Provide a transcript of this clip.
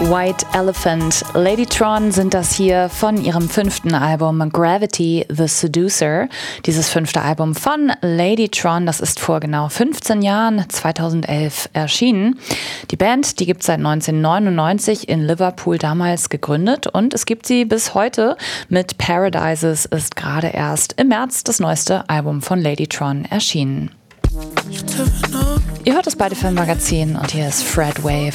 White Elephant. Ladytron sind das hier von ihrem 5. Album Gravity the Seducer. Dieses 5. Album von Ladytron, das ist vor genau 15 Jahren, 2011, erschienen. Die Band, die gibt es seit 1999 in Liverpool damals gegründet und es gibt sie bis heute. Mit Paradises ist gerade erst im März das neueste Album von Ladytron erschienen. Ihr hört das beide Filmmagazin und hier ist Fred Wave.